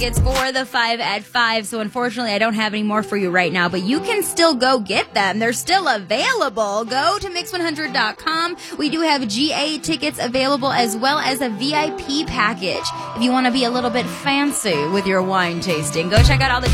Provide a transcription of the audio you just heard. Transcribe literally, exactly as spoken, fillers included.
It's for the five at five, so unfortunately I don't have any more for you right now, but you can still go get them. They're still available. Go to mix one hundred dot com. We do have G A tickets available as well as a V I P package if you want to be a little bit fancy with your wine tasting. Go check out all the